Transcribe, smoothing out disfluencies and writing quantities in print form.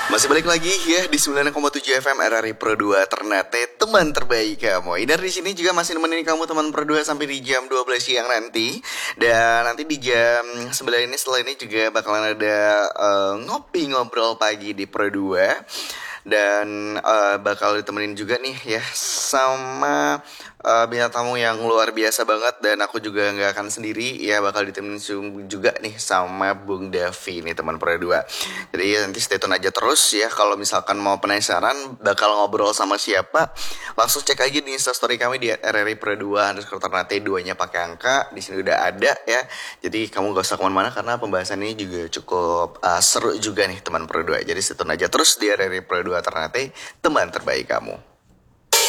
Masih balik lagi ya di 9,7 FM RRI Pro 2 Ternate, teman terbaik kamu. Idar di sini juga masih nemenin kamu teman Pro 2 sampai di jam 12 siang nanti. Dan nanti di jam 9 ini setelah ini juga bakalan ada ngopi ngobrol pagi di Pro 2. Dan bakal ditemenin juga nih ya sama bintang tamu yang luar biasa banget. Dan aku juga gak akan sendiri ya, bakal ditemenin juga nih sama Bung Davi nih teman Pro 2. Jadi nanti stay tune aja terus ya. Kalau misalkan mau penasaran bakal ngobrol sama siapa, langsung cek aja di Instastory kami di RRI Pro 2 underscore Ternate, 2-nya pakai angka. Di sini udah ada ya. Jadi kamu gak usah kemana-mana karena pembahasan ini juga cukup seru juga nih teman Pro 2. Jadi stay tune aja terus di RRI Pro 2 Ternate, teman terbaik kamu.